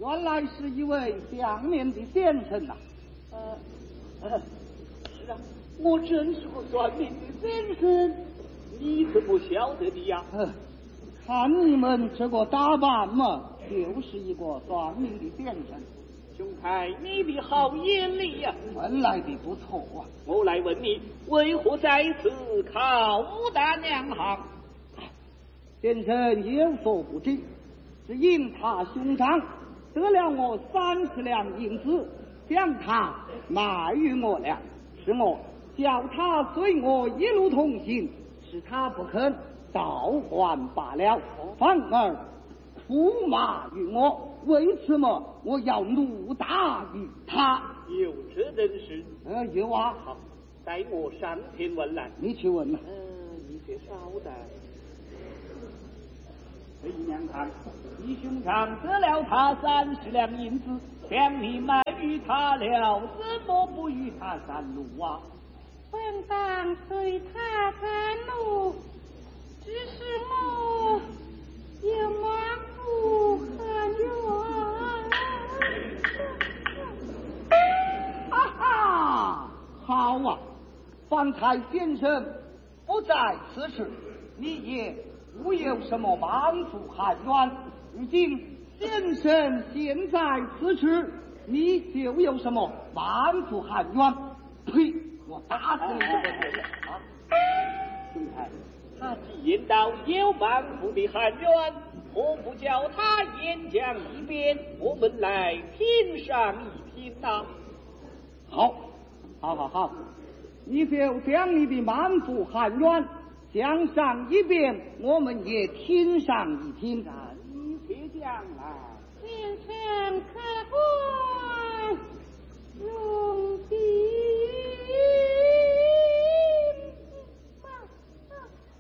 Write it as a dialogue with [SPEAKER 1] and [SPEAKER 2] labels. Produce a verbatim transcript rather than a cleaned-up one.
[SPEAKER 1] 原来是一位相面的先生呐、
[SPEAKER 2] 啊。呃，呃，是啊，我真是个算命的先生，你怎么晓得的呀？
[SPEAKER 1] 呃，看你们这个打扮嘛，就是一个算命的先生。
[SPEAKER 2] 兄台，你的好眼力呀、
[SPEAKER 1] 啊！本来的不错啊。
[SPEAKER 2] 我来问你，为何在此考打两行？
[SPEAKER 1] 先生有所不知，是因他兄长得了我三十两银子，将他卖与我了，是我叫他随我一路同行，是他不肯倒还罢了，反而出卖于我。为此么，我要怒打于他。
[SPEAKER 2] 有这等事？
[SPEAKER 1] 呃，有啊。
[SPEAKER 2] 好，待我上前问来。
[SPEAKER 1] 你去问吧。
[SPEAKER 2] 嗯、呃，你且稍等。
[SPEAKER 1] 这一娘看，你兄长得了他三十两银子，将你卖与他了，怎么不与他散路啊？
[SPEAKER 3] 本当随他散路，只是我有满腹寒冤。
[SPEAKER 1] 哈哈，好啊！方才先生不在此时，你也无有什么满腹寒冤。如今先生现在此时，你就有什么满腹寒冤？呸！我打死你这个人啊！
[SPEAKER 2] 兄台，他既言道有满腹的寒冤，何不叫他演讲一遍，我们来品上一品呐？
[SPEAKER 1] 好，好，好，好，你就将你的满腹寒冤讲上一遍，我们也听上一听。
[SPEAKER 2] 你且讲来。
[SPEAKER 3] 先生。